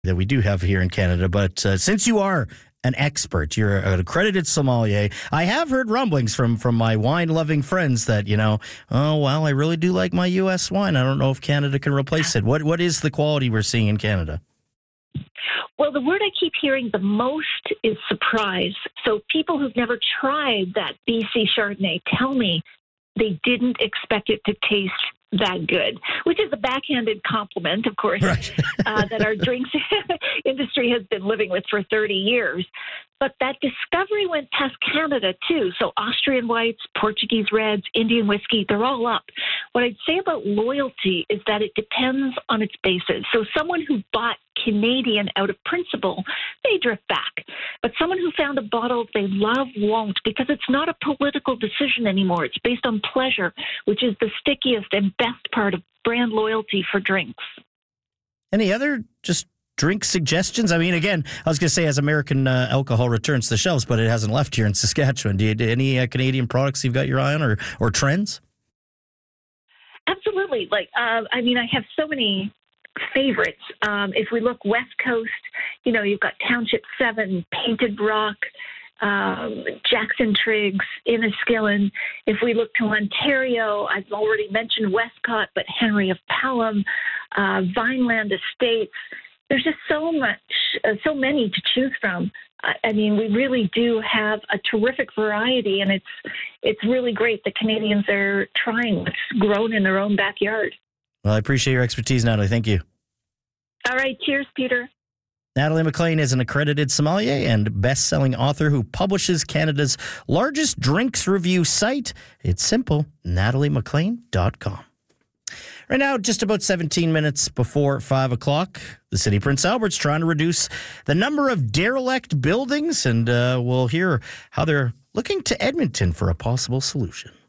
that we do have here in Canada. But since you are an expert, you're an accredited sommelier, I have heard rumblings from my wine-loving friends that, I really do like my U.S. wine. I don't know if Canada can replace it. What is the quality we're seeing in Canada? Well, the word I keep hearing the most is surprise. So people who've never tried that BC Chardonnay tell me they didn't expect it to taste that good, which is a backhanded compliment, of course, right. That our drinks industry has been living with for 30 years. But that discovery went past Canada, too. So Austrian whites, Portuguese reds, Indian whiskey, they're all up. What I'd say about loyalty is that it depends on its basis. So someone who bought Canadian out of principle, they drift back. But someone who found a bottle they love won't, because it's not a political decision anymore. It's based on pleasure, which is the stickiest and best part of brand loyalty for drinks. Any other just drink suggestions? I mean, again, I was going to say as American alcohol returns to the shelves, but it hasn't left here in Saskatchewan. Do any Canadian products you've got your eye on or trends? Absolutely. I have so many favorites. If we look West Coast, you've got Township 7, Painted Rock, Jackson Triggs, Inniskillen. If we look to Ontario, I've already mentioned Westcott, but Henry of Pelham, Vineland Estates. There's just so many to choose from. We really do have a terrific variety, and it's really great that Canadians are trying what's grown in their own backyard. Well, I appreciate your expertise, Natalie. Thank you. All right. Cheers, Peter. Natalie McLean is an accredited sommelier and best-selling author who publishes Canada's largest drinks review site. It's simple, nataliemclean.com. Right now, just about 17 minutes before 5 o'clock, the city of Prince Albert's trying to reduce the number of derelict buildings, and we'll hear how they're looking to Edmonton for a possible solution.